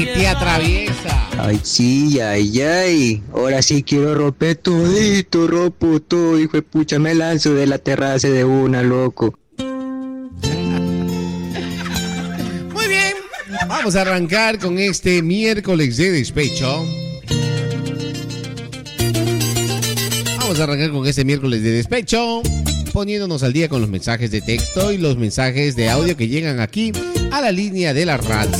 Tía traviesa. Ay, sí, ay, ay. Ahora sí quiero romper todito, rompo todo, hijo de pucha, me lanzo de la terraza de una, loco. Muy bien, vamos a arrancar con este miércoles de despecho. Poniéndonos al día con los mensajes de texto y los mensajes de audio que llegan aquí a la línea de la radio.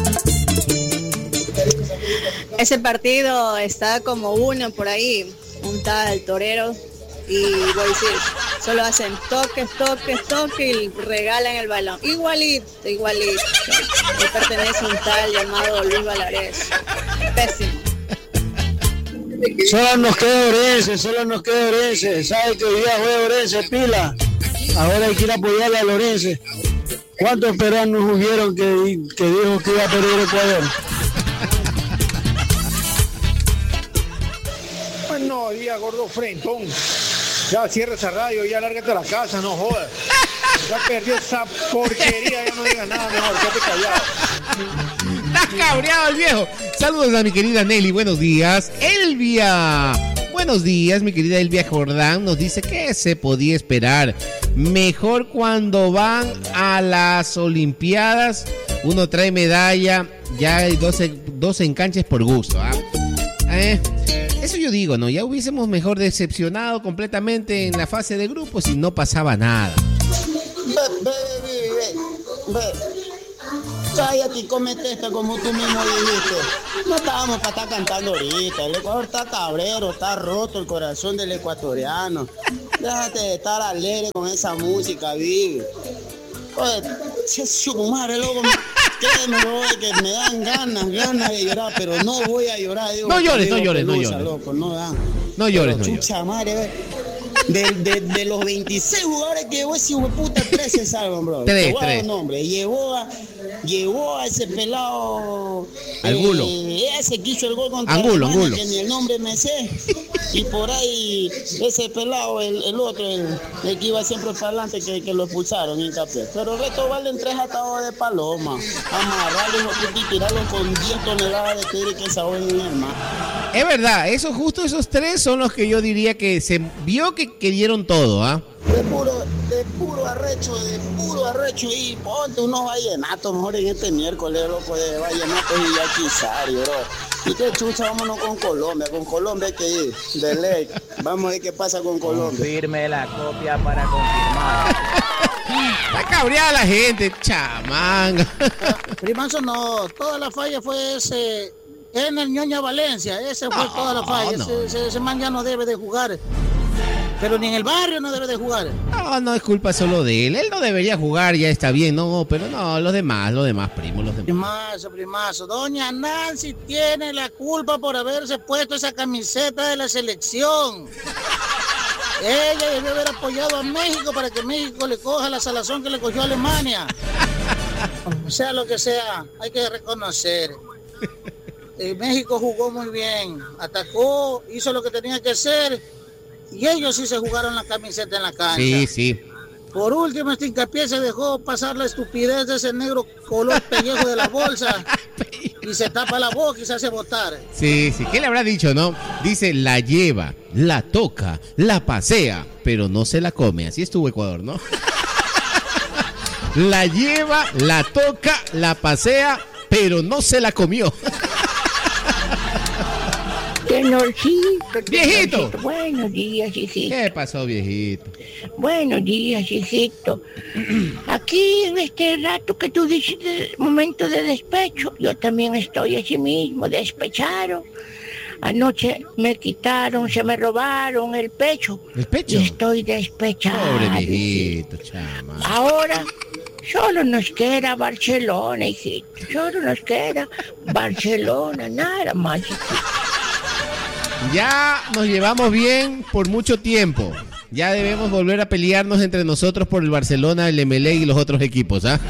Ese partido está como uno por ahí, un tal Torero, y voy a decir, solo hacen toques y regalan el balón. Igualito. Le pertenece a un tal llamado Luis Valarés. Pésimo. Solo nos queda Orense. ¿Sabe que hoy día juega Orense, pila? Ahora hay que ir a apoyarle a Orense. ¿Cuántos peruanos hubieron que dijo que iba a perder Ecuador? No, día gordo frentón. Ya cierra esa radio, ya lárgate a la casa, no jodas. Ya perdió esa porquería, ya no digas nada mejor, quédate callado. Está cabreado el viejo. Saludos a mi querida Nelly, buenos días. Elvia, buenos días, mi querida Elvia Jordán nos dice que se podía esperar. Mejor cuando van a las Olimpiadas, uno trae medalla, ya hay 12 enganches por gusto. Eso yo digo, ¿no? Ya hubiésemos mejor decepcionado completamente en la fase de grupos y no pasaba nada. Cállate y comete esto como tú mismo dijiste. No estábamos para estar cantando ahorita. El Ecuador está cabrero, está roto el corazón del ecuatoriano. Déjate de estar alegre con esa música, vive. Oye, su madre, loco. Créeme, que me dan ganas de llorar, pero no voy a llorar. Digo, no llores. Loco, no llores. Chucha madre, de los 26 jugadores que llevó ese puta, 3 se salvan, bro. 3. Nombre. Llevó a ese pelado Angulo. Ese que hizo el gol contra Angulo. Que ni el nombre me sé. Y por ahí ese pelado, el otro, el que iba siempre para adelante, que lo expulsaron en Capé. Pero el resto valen 3 atados de paloma. Amarrarlo y tirarlo con 10 toneladas de tigre que se ahogan en el mar. Es verdad, esos 3 son los que yo diría que se vio que dieron todo, ¿ah? De puro arrecho y ponte unos vallenatos mejor en este miércoles, loco, de vallenatos y yaquizario, bro. Y qué chucha, vámonos con Colombia hay que ir, de ley. Vamos a ver qué pasa con Colombia. Confirme la copia para confirmar. Está cabreada la gente, chamán. Primazo, no, toda la falla fue ese... En el Ñoña Valencia, ese fue toda la falla. Ese man ya no debe de jugar. Pero ni en el barrio no debe de jugar. No es culpa solo de él. Él no debería jugar, ya está bien, no, pero no, los demás, primo, los demás. Primazo. Doña Nancy tiene la culpa por haberse puesto esa camiseta de la selección. Ella debió haber apoyado a México para que México le coja la salazón que le cogió a Alemania. Sea lo que sea, hay que reconocer. México jugó muy bien, atacó, hizo lo que tenía que hacer y ellos sí se jugaron la camiseta en la cancha. Sí. Por último, este hincapié se dejó pasar la estupidez de ese negro color pellejo de la bolsa y se tapa la boca y se hace botar. Sí, ¿qué le habrá dicho, no? Dice, la lleva, la toca, la pasea, pero no se la come. Así estuvo Ecuador, ¿no? La lleva, la toca, la pasea, pero no se la comió. Viejito. Buenos días, hijito. ¿Qué pasó, viejito? Buenos días, hijito. Aquí en este rato que tú dices, momento de despecho, yo también estoy así mismo, despechado. Anoche me quitaron, se me robaron el pecho. ¿El pecho? Y estoy despechado. Pobre viejito, chama. Ahora solo nos queda Barcelona, hijito. Solo nos queda Barcelona, nada más, hijito. Ya nos llevamos bien por mucho tiempo. Ya debemos volver a pelearnos entre nosotros por el Barcelona, el Emelec y los otros equipos, ¿ah?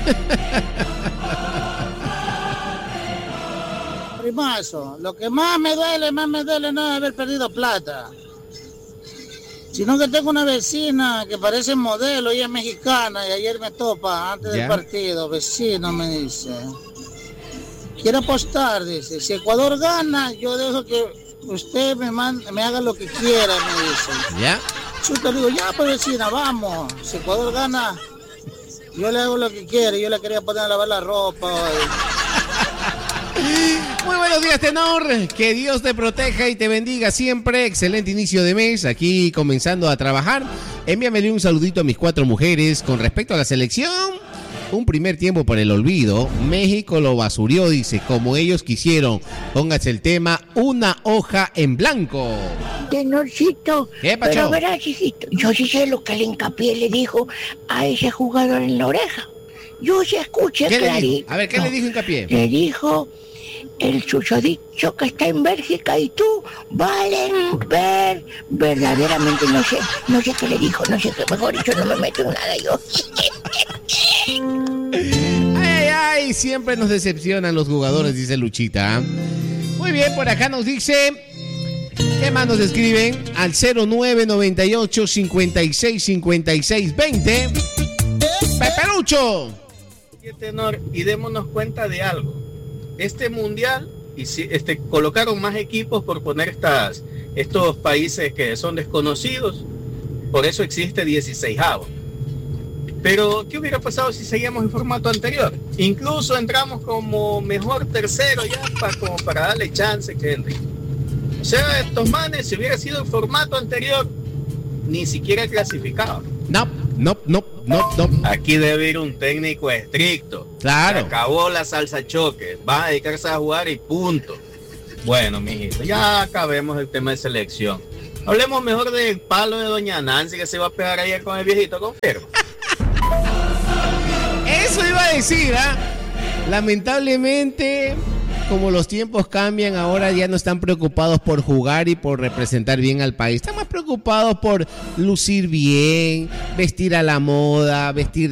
Primazo, lo que más me duele no es haber perdido plata. Sino que tengo una vecina que parece modelo, ella es mexicana y ayer me topa antes del partido. Vecino me dice, quiere apostar, dice, si Ecuador gana, yo dejo que usted me haga lo que quiera, me dice. ¿Ya? Yo le digo, ya pues vecina, vamos, si Ecuador gana, yo le hago lo que quiera, yo le quería poner a lavar la ropa hoy. Muy buenos días, tenor. Que Dios te proteja y te bendiga siempre. Excelente inicio de mes, aquí comenzando a trabajar. Envíamele un saludito a mis 4 mujeres. Con respecto a la selección, un primer tiempo por el olvido. México lo basurió, dice, como ellos quisieron. Póngase el tema, una hoja en blanco. Tenorcito, ¿Qué pasó? pero verás, hijito, yo sí sé lo que el hincapié le dijo a ese jugador en la oreja. Yo sí escuché clarito. A ver, ¿qué le dijo hincapié? Le dijo, el susodicho que está en Bélgica y tú valen ver. Verdaderamente no sé qué le dijo, no sé qué, mejor dicho, no me meto en nada yo. Ay, siempre nos decepcionan los jugadores, dice Luchita. Muy bien, por acá nos dice, ¿qué más nos escriben? Al 0998 56 56 20. Peperucho. Tenor, y démonos cuenta de algo. Este mundial colocaron más equipos por poner estos países que son desconocidos, por eso existe 16avo. Pero ¿qué hubiera pasado si seguíamos en formato anterior? Incluso entramos como mejor tercero ya como para darle chance que entre. O sea, estos manes, si hubiera sido el formato anterior, ni siquiera clasificaban. No. Aquí debe ir un técnico estricto. Claro. Se acabó la salsa choque. Va a dedicarse a jugar y punto. Bueno, mijito, ya acabemos el tema de selección. Hablemos mejor del palo de doña Nancy que se va a pegar ayer con el viejito confirma. Eso iba a decir, ¿ah? Lamentablemente, como los tiempos cambian, ahora ya no están preocupados por jugar y por representar bien al país. Están más preocupados por lucir bien, vestir a la moda, vestir